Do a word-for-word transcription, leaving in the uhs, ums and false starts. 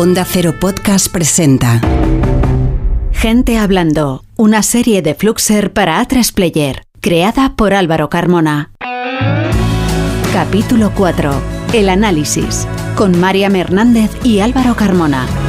Onda Cero Podcast presenta Gente Hablando, una serie de Fluxer para A tres Player, creada por Álvaro Carmona. Capítulo cuatro. El análisis, con Mariam Hernández y Álvaro Carmona.